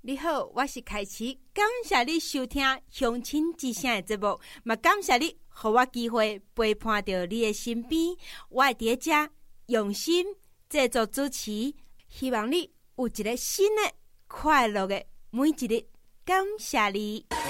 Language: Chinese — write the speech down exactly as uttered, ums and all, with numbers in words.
你好，我是凯琪，感谢你收听乡亲之声的节目，嘛感谢你给我机会陪伴到你的身边，我会在这用心制作主持，希望你有一个新的快乐的每一日，感谢你。